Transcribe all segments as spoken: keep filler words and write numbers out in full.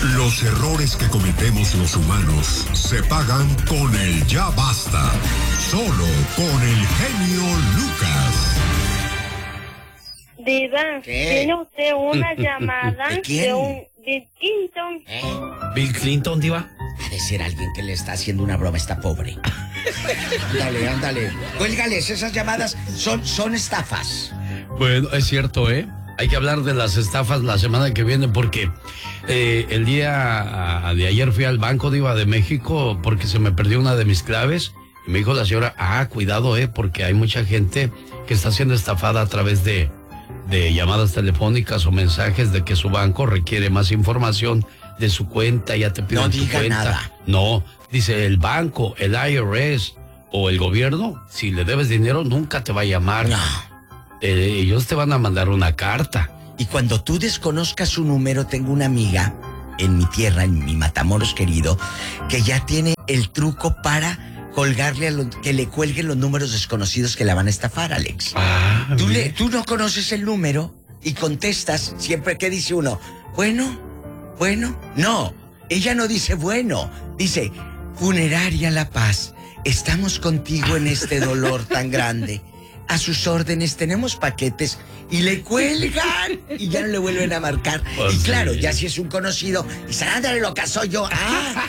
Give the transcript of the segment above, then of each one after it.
Los errores que cometemos los humanos se pagan con el ya basta. Solo con el genio Lucas. Diva, ¿qué? tiene usted una llamada ¿De quién? de un Bill Clinton. ¿Eh? ¿Bill Clinton, Diva? Ha de ser alguien que le está haciendo una broma a esta pobre. Ándale, ándale. Cuélgales, esas llamadas son, son estafas. Bueno, es cierto, ¿eh? Hay que hablar de las estafas la semana que viene porque eh, el día de ayer fui al Banco Diva de México porque se me perdió una de mis claves y me dijo la señora, ah, cuidado, ¿eh? Porque hay mucha gente que está siendo estafada a través de, de llamadas telefónicas o mensajes de que su banco requiere más información de su cuenta, ya te piden No tu diga cuenta. nada. No, dice el banco, el I R S o el gobierno, si le debes dinero nunca te va a llamar. No. Eh, ellos te van a mandar una carta. Y cuando tú desconozcas su número, tengo una amiga en mi tierra, en mi Matamoros querido, que ya tiene el truco para colgarle a lo, que le cuelguen los números desconocidos que la van a estafar, Alex. Ah, Tú, bien. le, tú no conoces el número y contestas siempre que dice uno, bueno, bueno, no, ella no dice bueno, dice, Funeraria La Paz, estamos contigo en este dolor tan grande. A sus órdenes, tenemos paquetes, y le cuelgan y ya no le vuelven a marcar. Pues y claro, sí. ya si es un conocido, y ándale, lo casó yo. Ah,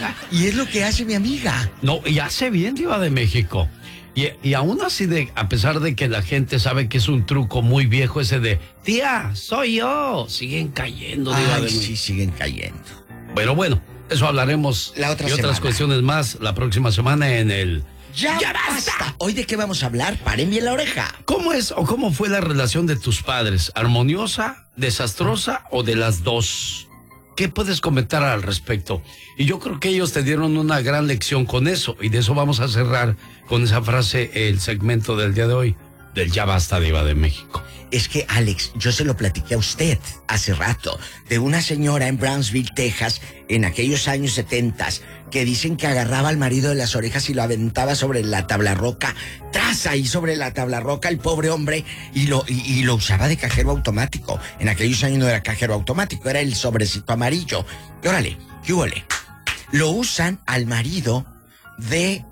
y es lo que hace mi amiga. No, y hace bien Diva de México. Y, y aún así, de, a pesar de que la gente sabe que es un truco muy viejo ese de, tía, soy yo, siguen cayendo, Diva Ay, de México. sí, siguen cayendo. Pero bueno, eso hablaremos La otra y otras semana. cuestiones más la próxima semana en el... ¡Ya, basta! ¿Hoy de qué vamos a hablar? Paren bien la oreja. ¿Cómo es o cómo fue la relación de tus padres? ¿Armoniosa, desastrosa o de las dos? ¿Qué puedes comentar al respecto? Y yo creo que ellos te dieron una gran lección con eso, y de eso vamos a cerrar con esa frase el segmento del día de hoy, del Ya Basta, Diva de México. Es que, Alex, yo se lo platiqué a usted hace rato, de una señora en Brownsville, Texas, en aquellos años setentas, que dicen que agarraba al marido de las orejas y lo aventaba sobre la tabla roca, tras ahí sobre la tabla roca el pobre hombre, y lo, y, y lo usaba de cajero automático. En aquellos años no era cajero automático, era el sobrecito amarillo. Y órale, ¿qué huele? Lo usan al marido de...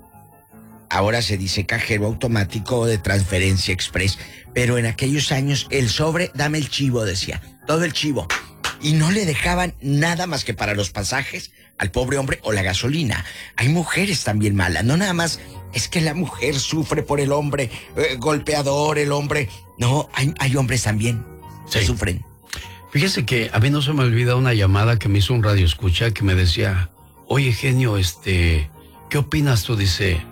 Ahora se dice cajero automático de transferencia express, pero en aquellos años el sobre, dame el chivo, decía, todo el chivo. Y no le dejaban nada más que para los pasajes al pobre hombre o la gasolina. Hay mujeres también malas, no nada más es que la mujer sufre por el hombre, eh, golpeador, el hombre. No, hay, hay hombres también que Sí. sufren. Fíjese que a mí no se me olvida una llamada que me hizo un radioescucha que me decía, oye, genio, este, ¿qué opinas tú? Dice,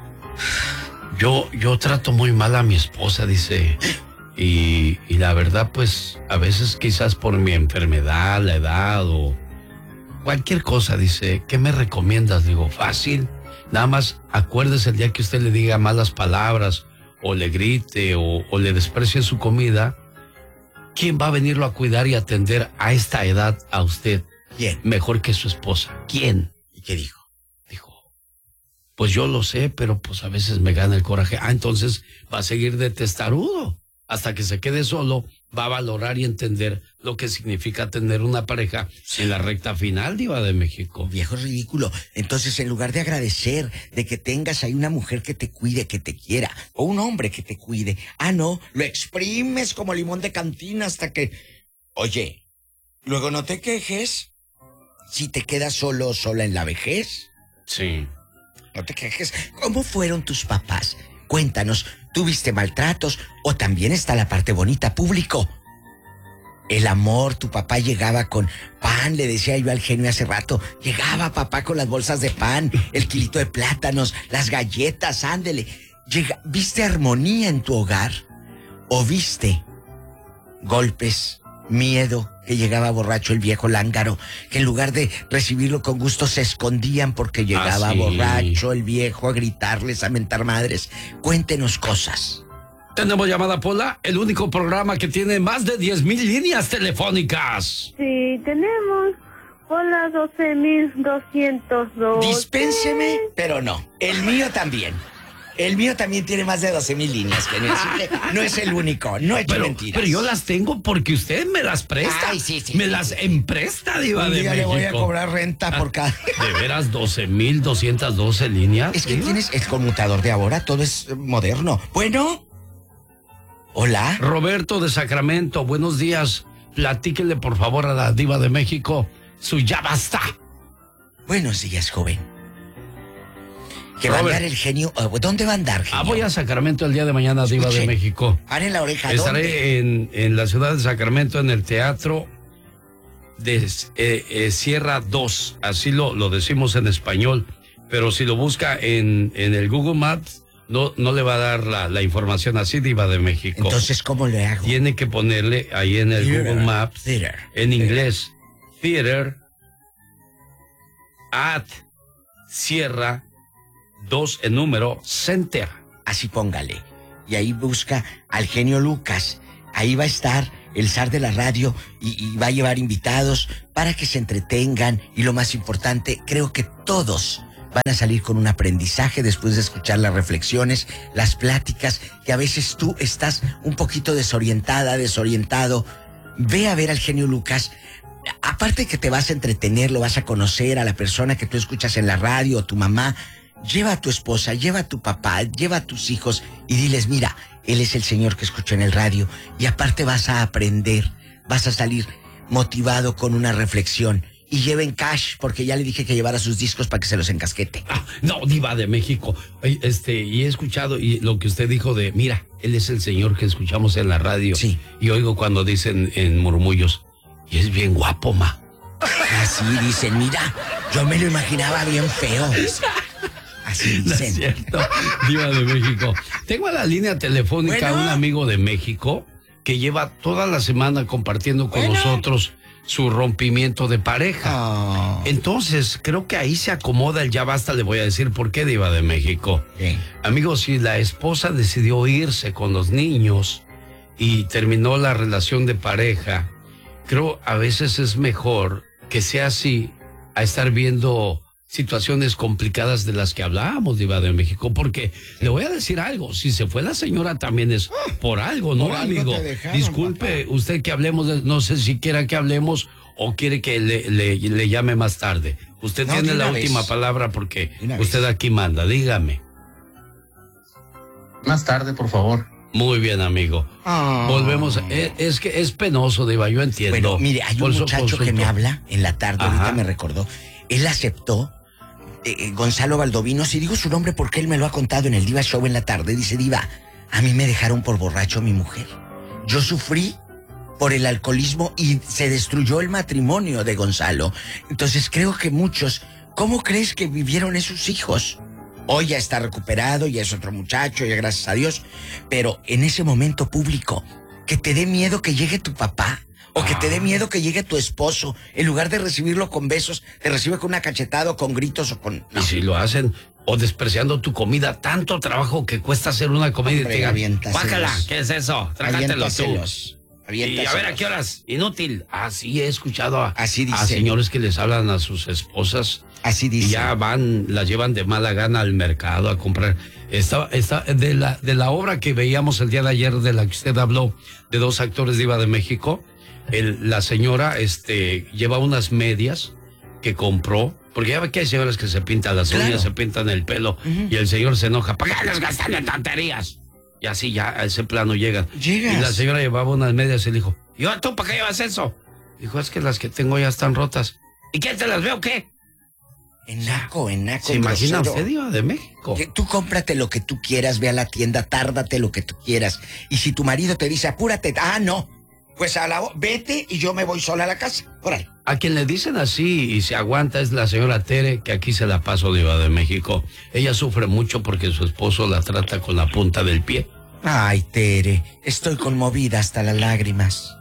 yo, yo trato muy mal a mi esposa, dice, y, y la verdad, pues, a veces quizás por mi enfermedad, la edad o cualquier cosa, dice, ¿qué me recomiendas? Digo, fácil, nada más acuérdese el día que usted le diga malas palabras o le grite o, o le desprecie su comida, ¿quién va a venirlo a cuidar y atender a esta edad a usted ¿Quién? mejor que su esposa? ¿Quién? ¿Y qué dijo? Dijo, pues yo lo sé, pero pues a veces me gana el coraje. Ah, entonces va a seguir de testarudo. Hasta que se quede solo, va a valorar y entender lo que significa tener una pareja en la recta final, Diva de México. Viejo ridículo. Entonces, en lugar de agradecer de que tengas ahí una mujer que te cuide, que te quiera, o un hombre que te cuide, ah, no, lo exprimes como limón de cantina hasta que... Oye, luego no te quejes si te quedas solo o sola en la vejez. Sí. No te quejes. ¿Cómo fueron tus papás? Cuéntanos, ¿tuviste maltratos o también está la parte bonita, público? El amor, tu papá llegaba con pan, le decía yo al genio hace rato, llegaba papá con las bolsas de pan, el kilito de plátanos, las galletas, ándele. Llega, ¿viste armonía en tu hogar? ¿O viste golpes, miedo, que llegaba borracho el viejo lángaro, que en lugar de recibirlo con gusto se escondían porque llegaba Ah, sí. borracho el viejo a gritarles, a mentar madres? Cuéntenos cosas. Tenemos llamada, Pola, el único programa que tiene más de diez mil líneas telefónicas. Sí, tenemos Hola doce mil doscientos dos. Dispénseme, pero no. El mío también. El mío también tiene más de doce mil líneas, genio, así que no es el único, no he hecho Pero, mentiras. pero yo las tengo porque usted me las presta. Ay, sí, sí, me sí, las sí. empresta, Diva Un de día México. le voy a cobrar renta por cada... ¿De veras doce mil doscientas doce líneas? Es que Diva? tienes el conmutador de ahora, todo es eh, moderno. Bueno. Hola. Roberto de Sacramento, buenos días. Platíquele por favor a la Diva de México su ya basta. Buenos días, joven. Que va a Robert. andar el genio. eh, ¿Dónde va a andar, genio? Ah, voy a Sacramento el día de mañana, Diva Escuche, de México. Paren la oreja. Estaré ¿dónde? en, en la ciudad de Sacramento en el teatro de eh, eh, Sierra dos, así lo, lo decimos en español, pero si lo busca en, en el Google Maps, no, no le va a dar la, la información así, Diva de México. Entonces, ¿cómo le hago? Tiene que ponerle ahí en el Theater, Google Maps, theater, en theater. inglés, Theater at Sierra dos en número Center. Así póngale. Y ahí busca al genio Lucas. Ahí va a estar el zar de la radio y, y va a llevar invitados para que se entretengan. Y lo más importante, creo que todos van a salir con un aprendizaje después de escuchar las reflexiones, las pláticas, que a veces tú estás un poquito desorientada, desorientado. Ve a ver al genio Lucas. Aparte que te vas a entretener, lo vas a conocer a la persona que tú escuchas en la radio, o tu mamá. Lleva a tu esposa, lleva a tu papá, lleva a tus hijos y diles, mira, él es el señor que escucho en el radio. Y aparte vas a aprender, vas a salir motivado con una reflexión. Y lleven cash, porque ya le dije que llevara sus discos para que se los encasquete. Ah, no, Diva de México. Ay, Este, y he escuchado y lo que usted dijo de, mira, él es el señor que escuchamos en la radio. Sí. Y oigo cuando dicen en murmullos, y es bien guapo, ma. Así dicen, mira, yo me lo imaginaba bien feo. Así No es dicen. cierto, Diva de México. Tengo a la línea telefónica a Bueno. un amigo de México que lleva toda la semana compartiendo con Bueno. nosotros su rompimiento de pareja. Oh. Entonces, creo que ahí se acomoda el ya basta, le voy a decir por qué, Diva de México. Sí. Amigos, si la esposa decidió irse con los niños y terminó la relación de pareja, creo a veces es mejor que sea así a estar viendo situaciones complicadas de las que hablábamos, Diva de México, porque le voy a decir algo, si se fue la señora también es por algo, ¿no, Por algo amigo? te dejaron, Disculpe, usted que hablemos, de- no sé si quiera que hablemos o quiere que le, le- le llame más tarde. Usted No, tiene de la una última vez. palabra porque De una vez. usted aquí manda, dígame. Más tarde, por favor. Muy bien, amigo. Oh. Volvemos. Es, es que es penoso, Diva, yo entiendo. Bueno, mire, hay un Por su muchacho que me consulto. habla en la tarde, Ajá. ahorita me recordó. Él aceptó, eh, eh, Gonzalo Valdovinos, si digo su nombre porque él me lo ha contado en el Diva Show en la tarde. Dice, Diva, a mí me dejaron por borracho mi mujer. Yo sufrí por el alcoholismo y se destruyó el matrimonio de Gonzalo. Entonces creo que muchos, ¿cómo crees que vivieron esos hijos? Hoy ya está recuperado, ya es otro muchacho, ya gracias a Dios. Pero en ese momento público, que te dé miedo que llegue tu papá, o que te dé miedo que llegue tu esposo, en lugar de recibirlo con besos, te recibe con una cachetada o con gritos o con... Y si lo hacen o despreciando tu comida, tanto trabajo que cuesta hacer una comida Hombre, y te digan, aviéntaselos. "Bájala, ¿qué es eso? Trágatelo tú. Aviéntaselos, Y aviéntaselos. a ver a qué horas, inútil. Así he escuchado a, Así a dicen. señores que les hablan a sus esposas Así y dice. ya van, las llevan de mala gana al mercado a comprar. Está, está de la, de la obra que veíamos el día de ayer, de la que usted habló, de dos actores de Diva de México. El, la señora este, lleva unas medias que compró, porque ya ve que hay señoras que se pintan las Claro. uñas, se pintan el pelo, y el señor se enoja, ¿para qué les gastan en tonterías? Y así ya a ese plano llegan. Llegas. Y la señora llevaba unas medias y le dijo, ¿y ahora tú para qué llevas eso? Dijo, es que las que tengo ya están rotas. ¿Y quién te las ve o qué? En naco, en naco. ¿Se imagina grosero. usted, Diva de México? Que tú cómprate lo que tú quieras, ve a la tienda, tárdate lo que tú quieras. Y si tu marido te dice, apúrate, ah, no, pues a la, vete y yo me voy sola a la casa. Órale. A quien le dicen así y se aguanta es la señora Tere, que aquí se la pasó, Diva de México. Ella sufre mucho porque su esposo la trata con la punta del pie. Ay, Tere, estoy conmovida hasta las lágrimas.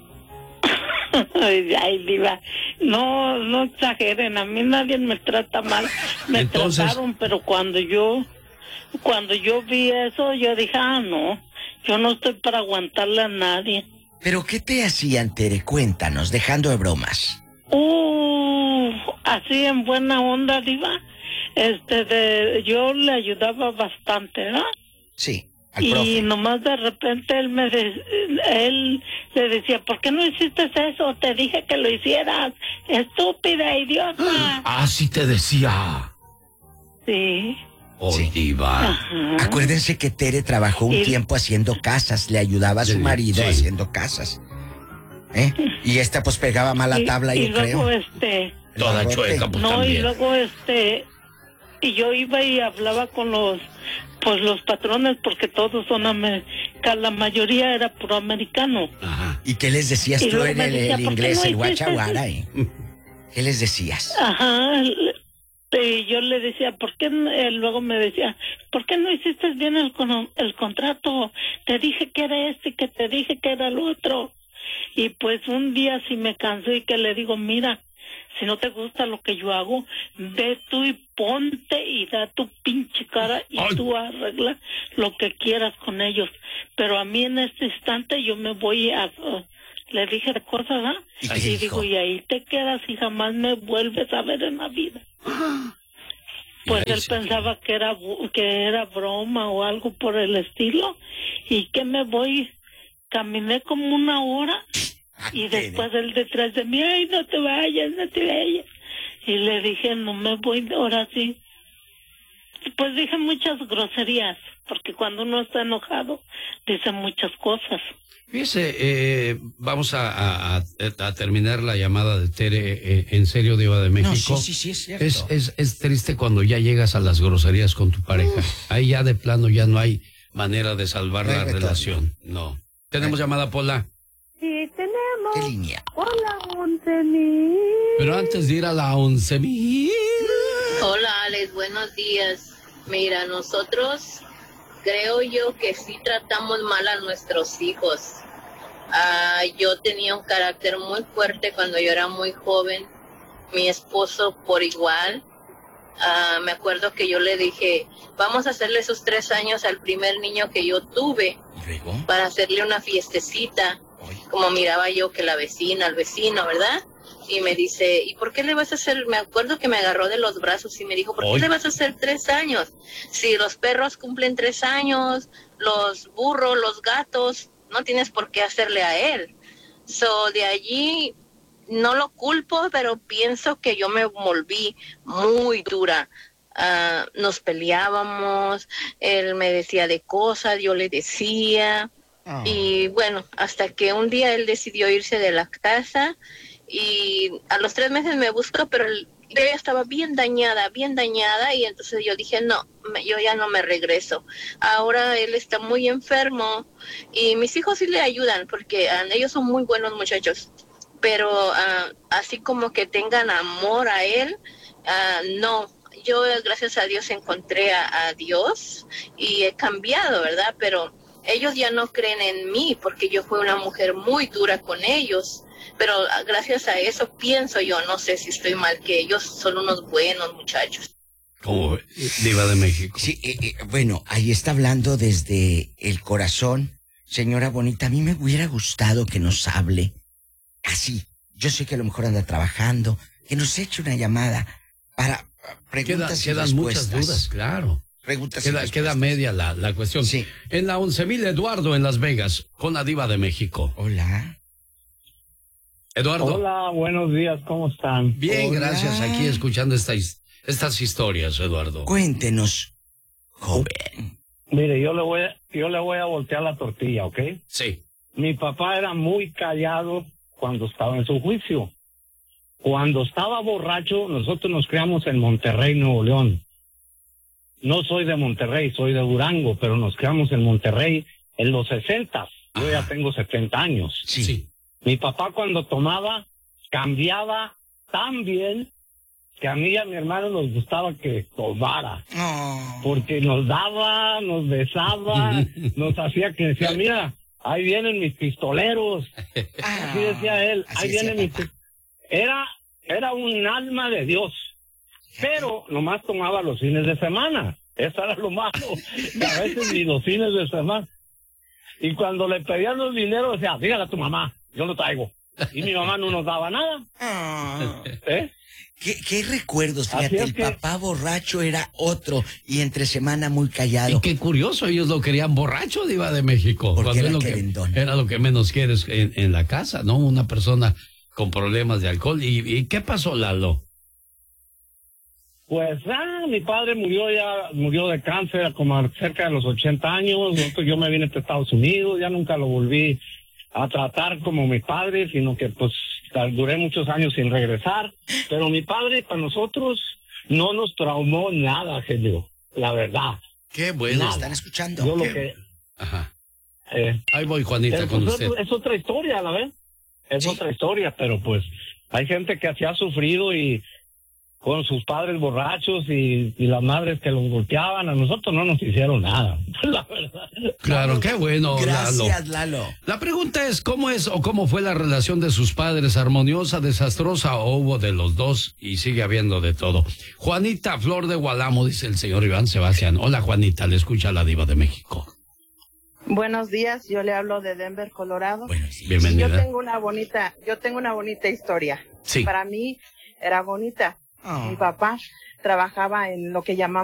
Ay, ay, Diva, no, no exageren, a mí nadie me trata mal, me Entonces- trataron, pero cuando yo, cuando yo vi eso, yo dije, ah, no, yo no estoy para aguantarle a nadie. ¿Pero qué te hacían, Tere? Cuéntanos, dejando de bromas. Uh, así en buena onda, Diva, este, de, yo le ayudaba bastante, ¿verdad? Sí, al Y profe. nomás de repente él me de- él le decía, ¿por qué no hiciste eso? Te dije que lo hicieras, estúpida, idiota. Ah, sí te decía. Sí. Oh, Sí. diva. Ajá. Acuérdense que Tere trabajó un Y- tiempo haciendo casas, le ayudaba a su Sí, marido sí. haciendo casas. ¿Eh? Y esta pues pegaba mala Y- tabla, y yo luego creo. este, El Toda barrote. chueca, pues no, y también. luego este, y yo iba y hablaba con los, pues los patrones, porque todos son americanos, la mayoría era puro americano. Aja. ¿Y qué les decías Y tú luego en me el, decía, el ¿por qué inglés, no el hiciste guachaguara? eh? ¿Qué les decías? Ajá, le- y yo le decía, ¿por qué? no- él luego me decía, ¿por qué no hiciste bien el, cono- el contrato? Te dije que era este y que te dije que era el otro. Y pues un día sí me cansó y que le digo, mira, si no te gusta lo que yo hago, ve tú y ponte y da tu pinche cara y Ay. tú arregla lo que quieras con ellos. Pero a mí en este instante yo me voy a... uh, le dije cosas, ¿ah? ¿Y qué Y dijo? digo, y ahí te quedas y jamás me vuelves a ver en la vida. Pues Y ahí él se pensaba que era bu- que era broma o algo por el estilo, y que me voy, caminé como una hora y después él detrás de mí, ay, no te vayas, no te vayas. Y le dije, no me voy ahora sí. Pues dije muchas groserías, porque cuando uno está enojado dice muchas cosas. Fíjese, eh, vamos a, a- a- a terminar la llamada de Tere, eh, en serio, Diva de No, México. sí, sí, sí, es cierto. Es, es, es triste cuando ya llegas a las groserías con tu pareja. Ahí ya de plano ya no hay manera de salvar No hay la retorno. relación. No. Tenemos llamada, Pola. Sí, tenemos. ¿Qué línea? Hola, once mil. Pero antes de ir a la once mil. Hola Alex, buenos días. Mira, nosotros creo yo que sí tratamos mal a nuestros hijos. Ah, yo tenía un carácter muy fuerte cuando yo era muy joven. Mi esposo por igual. Ah, me acuerdo que yo le dije, vamos a hacerle esos tres años al primer niño que yo tuve ¿Y luego? para hacerle una fiestecita, Ay, como miraba yo que la vecina, el vecino, ¿verdad? Y me dice, ¿y por qué le vas a hacer? Me acuerdo que me agarró de los brazos y me dijo, ¿por qué Ay. le vas a hacer tres años? Si los perros cumplen tres años, los burros, los gatos, no tienes por qué hacerle a él. So, de allí no lo culpo, pero pienso que yo me volví muy dura. Ah, nos peleábamos, él me decía de cosas, yo le decía. ah. Y bueno, hasta que un día él decidió irse de la casa y a los tres meses me buscó, pero el- yo ya estaba bien dañada, bien dañada, y entonces yo dije, no, me- yo ya no me regreso. Ahora él está muy enfermo y mis hijos sí le ayudan porque ah, ellos son muy buenos muchachos, pero ah, así como que tengan amor a él, ah, no. Yo gracias a Dios encontré a, a Dios y he cambiado, ¿verdad? Pero ellos ya no creen en mí porque yo fui una mujer muy dura con ellos, pero ah, gracias a eso pienso yo, no sé si estoy mal, que ellos son unos buenos muchachos. Como Diva de México. Sí, eh, eh, bueno, ahí está hablando desde el corazón. Señora bonita, a mí me hubiera gustado que nos hable así. Yo sé que a lo mejor anda trabajando, que nos eche una llamada para ah, Queda- preguntas y quedan muchas respuestas. dudas, claro. Preguntas y Queda, respuestas. queda media la, la cuestión. Sí. En la once mil, Eduardo, en Las Vegas, con la Diva de México. Hola. Eduardo. Hola, buenos días, ¿cómo están? Bien, Hola. gracias. Aquí escuchando esta his- estas historias, Eduardo. Cuéntenos, joven. Mire, yo le voy a, yo le voy a voltear la tortilla, ¿ok? Sí. Mi papá era muy callado cuando estaba en su juicio. Cuando estaba borracho, nosotros nos criamos en Monterrey, Nuevo León. No soy de Monterrey, soy de Durango, pero nos criamos en Monterrey en los sesentas. Yo ya Ajá. tengo setenta años. Sí. Mi papá cuando tomaba, cambiaba tan bien que a mí y a mi hermano nos gustaba que tomara. Oh. Porque nos daba, nos besaba, nos hacía que decía, mira, ahí vienen mis pistoleros. Ah. Así decía él, Así ahí decía vienen mis papá. pi-". Era, era un alma de Dios, pero nomás tomaba los fines de semana. Eso era lo malo, que a veces ni los fines de semana. Y cuando le pedían los dineros, decía, dígale a tu mamá, yo no traigo. Y mi mamá no nos daba nada, Ah. ¿eh? ¿Qué, qué recuerdos? Fíjate, Así es el que- papá borracho era otro y entre semana muy callado. Y qué curioso, ellos lo querían borracho, Diva de México. Porque cuando era es lo que, querendón. era lo que menos quieres en, en la casa, ¿no? Una persona con problemas de alcohol. ¿Y, y qué pasó, Lalo? Pues, ah, mi padre murió ya, murió de cáncer como a cerca de los ochenta años. Entonces yo me vine a Estados Unidos, ya nunca lo volví a tratar como mi padre, sino que pues duré muchos años sin regresar. Pero mi padre para nosotros no nos traumó nada, genio, la verdad. Qué bueno. ¿Lo Nada. están escuchando? Yo lo Qué- que... Ajá. Eh, Ahí voy, Juanita, es, con es- usted. es otra historia, ¿la ves? Es Sí. otra historia, pero pues hay gente que así ha sufrido y con sus padres borrachos y, y las madres que los golpeaban, a nosotros no nos hicieron nada, la verdad. Claro, qué bueno, Lalo. Gracias, Lalo. La pregunta es, ¿cómo es o cómo fue la relación de sus padres? ¿Armoniosa, desastrosa o hubo de los dos y sigue habiendo de todo? Juanita Flor de Gualamo, dice el señor Iván Sebastián. Hola, Juanita, le escucha la Diva de México. Buenos días, yo le hablo de Denver, Colorado. Bueno, sí. Yo Bienvenida. tengo una bonita, yo tengo una bonita historia. Sí. Para mí era bonita. Ah. Mi papá trabajaba en lo que llamamos